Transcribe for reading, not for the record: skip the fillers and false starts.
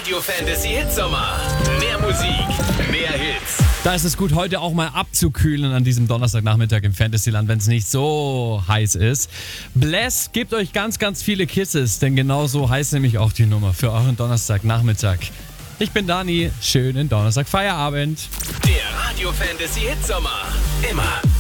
Radio Fantasy Hitsommer. Mehr Musik, mehr Hits. Da ist es gut, heute auch mal abzukühlen an diesem Donnerstagnachmittag im Fantasyland, wenn es nicht so heiß ist. Bless gibt euch ganz, ganz viele Kisses, denn genau so heißt nämlich auch die Nummer für euren Donnerstagnachmittag. Ich bin Dani, schönen Donnerstag Feierabend. Der Radio Fantasy Hitsommer. Immer